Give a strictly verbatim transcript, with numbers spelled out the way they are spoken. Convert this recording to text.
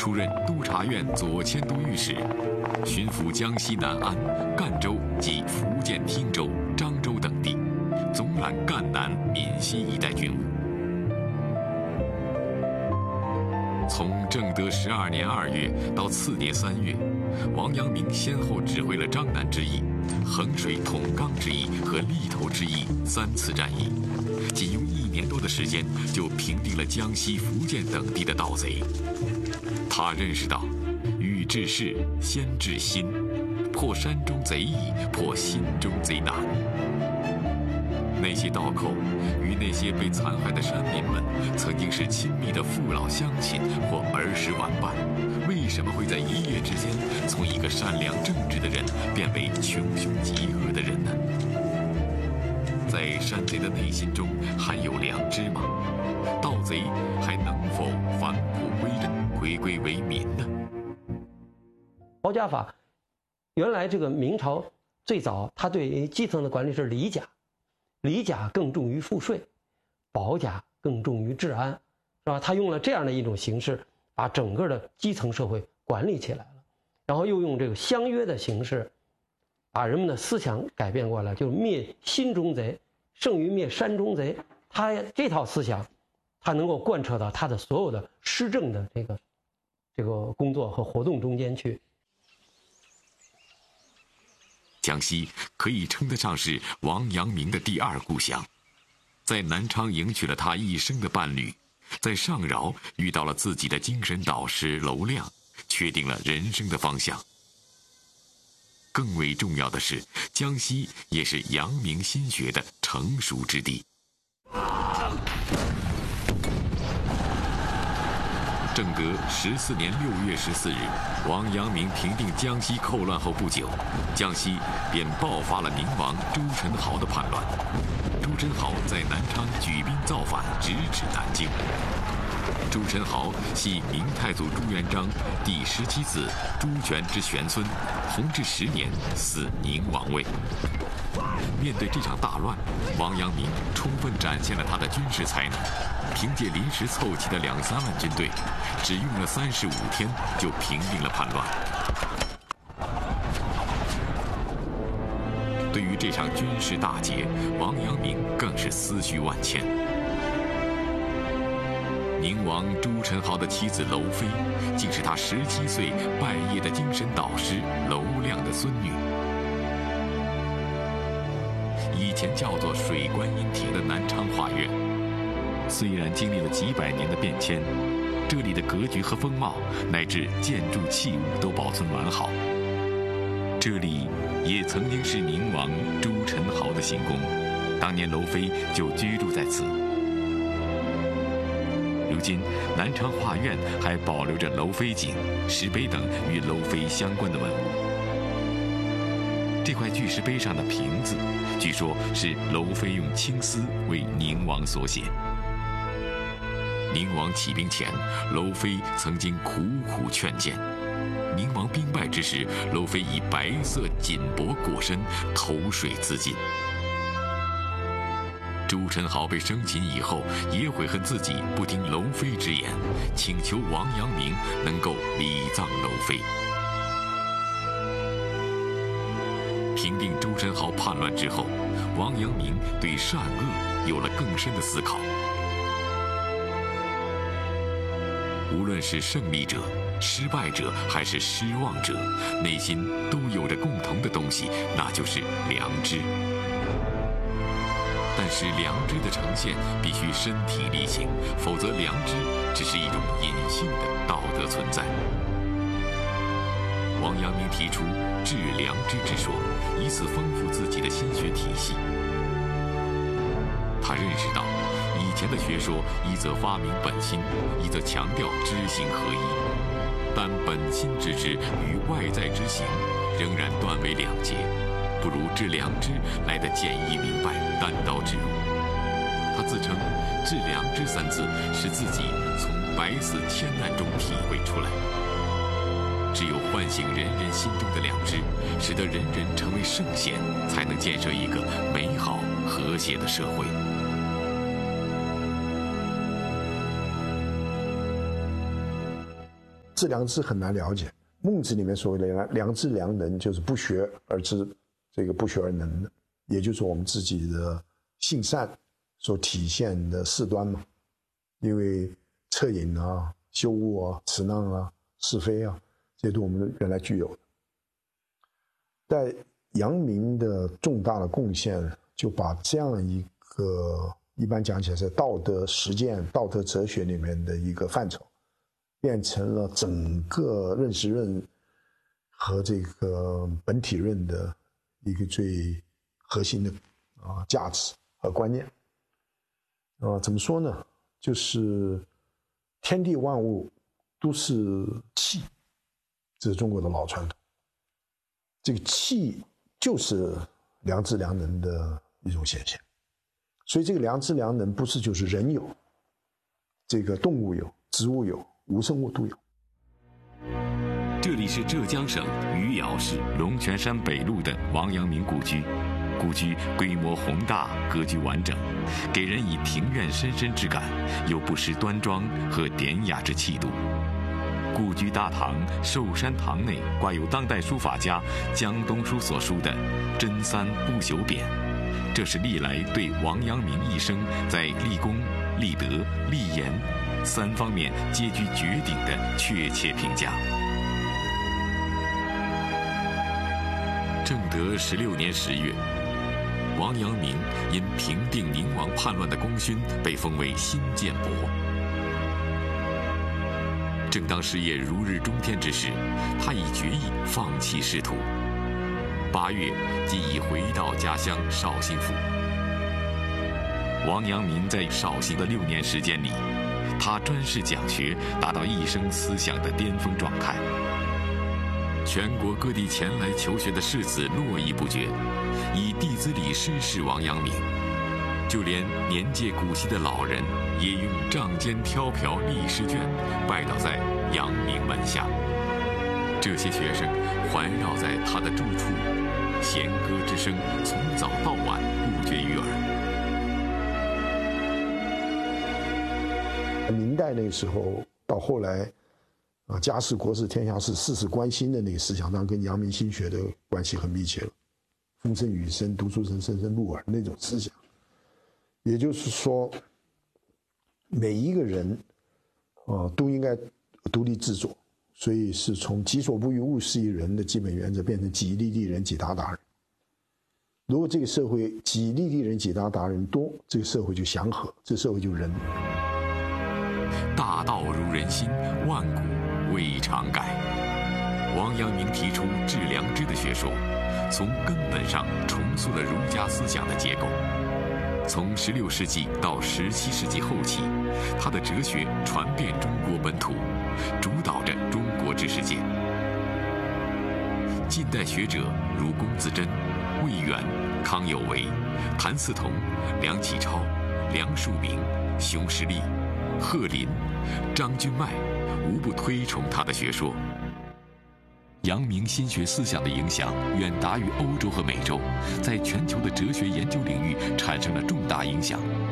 出任督察院左迁都御史，巡抚江西南安、赣州及福建汀州、漳州等地，总揽赣南、闽西一带军务。从正德十二年二月到次年三月，王阳明先后指挥了张南之役、衡水统冈之役和利头之役三次战役，仅用一年多的时间就平定了江西、福建等地的盗贼。他认识到，欲治事先治心，破山中贼易，破心中贼难。那些盗寇与那些被残害的山民们曾经是亲密的父老乡亲或儿时玩伴，为什么会在一夜之间从一个善良正直的人变为穷凶极恶的人呢？在山贼的内心中含有良知吗？盗贼还能否返璞归真，回归为民呢？ 保甲法原来这个明朝最早他对基层的管理是理甲，理甲更重于赋税，保甲更重于治安，是吧？他用了这样的一种形式，把整个的基层社会管理起来了，然后又用这个相约的形式，把人们的思想改变过来，就是灭心中贼，胜于灭山中贼。他这套思想，他能够贯彻到他的所有的施政的这个这个工作和活动中间去。 江西可以称得上是王阳明的第二故乡，在南昌迎娶了他一生的伴侣，在上饶遇到了自己的精神导师娄亮，确定了人生的方向。更为重要的是，江西也是阳明心学的成熟之地。正德十四年六月十四日，王阳明平定江西寇乱后不久，江西便爆发了明王朱宸濠的叛乱。朱宸濠在南昌举兵造反，直指南京。朱宸濠系明太祖朱元璋第十七子朱权之玄孙，弘治十年死宁王位。面对这场大乱，王阳明充分展现了他的军事才能，凭借临时凑齐的两三万军队，只用了三十五天就平定了叛乱。对于这场军事大捷，王阳明更是思绪万千。宁王朱宸濠的妻子娄妃，竟是他十七岁拜谒的精神导师娄亮的孙女。以前叫做水观音亭的南昌画院，虽然经历了几百年的变迁，这里的格局和风貌乃至建筑器物都保存完好。这里也曾经是宁王朱宸濠的行宫，当年娄妃就居住在此。如今南昌画院还保留着娄妃井、石碑等与娄妃相关的文物。这块巨石碑上的瓶字，据说是娄妃用青丝为宁王所写。宁王起兵前，娄妃曾经苦苦劝谏。宁王兵败之时，娄妃以白色锦帛裹身，投水自尽。朱宸濠被生擒以后，也悔恨自己不听娄妃之言，请求王阳明能够礼葬娄妃。平定朱宸濠叛乱之后，王阳明对善恶有了更深的思考。无论是胜利者、失败者还是失望者，内心都有着共同的东西，那就是良知。但是良知的呈现必须身体力行，否则良知只是一种隐性的道德存在。王阳明提出治良知之说，以此丰富自己的心学体系。他认识到，以前的学说一则发明本心，一则强调知行合一，但本心之知与外在之行仍然断为两截，不如治良知来得简易明白，单刀直入。他自称治良知三字是自己从百死千难中体会出来。只有唤醒人人心中的良知，使得人人成为圣贤，才能建设一个美好和谐的社会。 治知良知很难了解。孟子里面所谓的良良知良能，就是不学而知，这个不学而能的，也就是我们自己的性善所体现的事端嘛。因为恻隐啊、羞恶啊、辞让啊、是非啊，这些都我们原来具有的。在阳明的重大的贡献，就把这样一个一般讲起来是道德实践、道德哲学里面的一个范畴，变成了整个认识论和这个本体论的一个最核心的啊价值和观念。啊，怎么说呢？就是天地万物都是气，这是中国的老传统。这个气就是良知良能的一种显现，所以这个良知良能不是就是人有，这个动物有，植物有，无生物都有。 这里是浙江省余姚市龙泉山北路的王阳明故居。故居规模宏大，格局完整，给人以庭院深深之感，又不失端庄和典雅之气度。故居大堂寿山堂内挂有当代书法家江东书所书的“真三不朽匾”，这是历来对王阳明一生在立功、立德、立言三方面皆居绝顶的确切评价。正德十六年十月，王阳明因平定宁王叛乱的功勋，被封为新建伯。正当事业如日中天之时，他已决意放弃仕途。八月，即已回到家乡绍兴府。王阳明在绍兴的六年时间里，他专事讲学，达到一生思想的巅峰状态。全国各地前来求学的士子络绎不绝，以弟子礼师事王阳明。就连年届古稀的老人，也用仗肩挑瓢立试卷，拜倒在阳明门下。这些学生环绕在他的住处，弦歌之声从早到晚不绝于耳。 明代那个时候到后来啊，家事国事天下事，事事关心的那个思想，当然跟阳明心学的关系很密切了。风声雨声，读书声，声声入耳那种思想。也就是说，每一个人啊都应该独立自主，所以是从己所不欲，勿施于人的基本原则变成己利利人，己达达人。如果这个社会己利利人，己达达人多，这个社会就祥和，这个社会就仁。 大道如人心，万古未尝改。王阳明提出致良知的学说，从根本上重塑了儒家思想的结构。从十六世纪到十七世纪后期，他的哲学传遍中国本土，主导着中国知识界。近代学者如龚自珍、魏源、康有为、谭嗣同、梁启超、梁漱溟、熊十力、贺林、张君迈，无不推崇他的学说。阳明心学思想的影响远达于欧洲和美洲，在全球的哲学研究领域产生了重大影响。